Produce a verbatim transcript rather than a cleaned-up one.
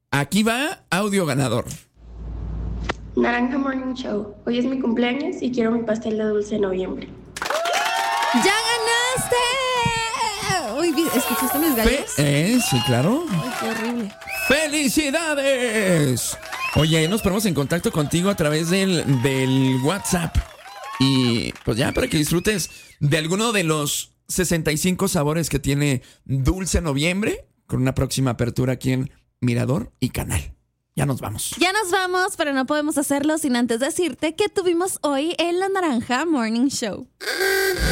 Aquí va audio ganador. Naranja Morning Show. Hoy es mi cumpleaños y quiero mi pastel de dulce de noviembre. ¡Ya ganaste! Uy, ¿escuchaste mis gallos? Fe- eh, sí, claro. Ay, qué horrible. ¡Felicidades! Oye, nos ponemos en contacto contigo a través del, del WhatsApp. Y pues ya, para que disfrutes de alguno de los sesenta y cinco sabores que tiene Dulce Noviembre, con una próxima apertura aquí en Mirador y Canal. Ya nos vamos. Ya nos vamos, pero no podemos hacerlo sin antes decirte que tuvimos hoy en La Naranja Morning Show.